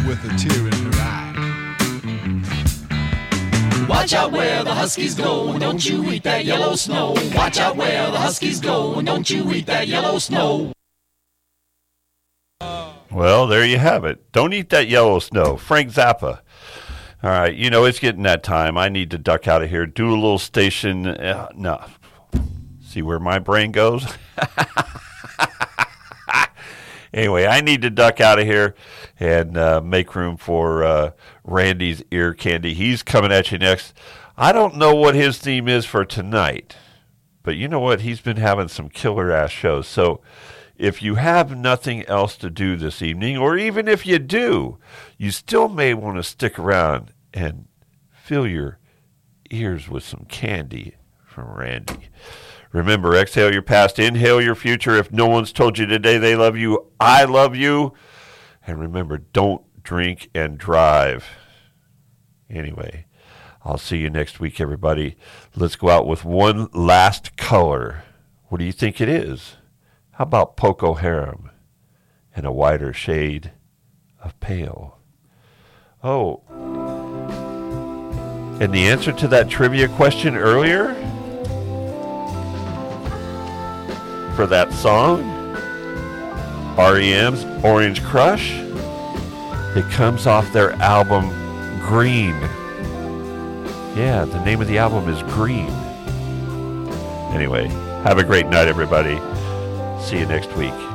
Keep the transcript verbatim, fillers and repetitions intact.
with a tear in her eye. Watch out where the Huskies go, and don't you eat that yellow snow. Watch out where the Huskies go, and don't you eat that yellow snow. Well, there you have it. Don't eat that yellow snow. Frank Zappa. All right, you know, it's getting that time. I need to duck out of here, do a little station. Uh, no. See where my brain goes? Anyway, I need to duck out of here and uh, make room for uh, Randy's ear candy. He's coming at you next. I don't know what his theme is for tonight, but you know what? He's been having some killer-ass shows. So if you have nothing else to do this evening, or even if you do, you still may want to stick around and fill your ears with some candy from Randy. Remember, exhale your past, inhale your future. If no one's told you today they love you, I love you. And remember, don't drink and drive. Anyway, I'll see you next week, everybody. Let's go out with one last color. What do you think it is? How about Poco Harem and a wider shade of pale? Oh, and the answer to that trivia question earlier for that song, R E M's Orange Crush, it comes off their album Green. Yeah, the name of the album is Green. Anyway, have a great night, everybody. See you next week.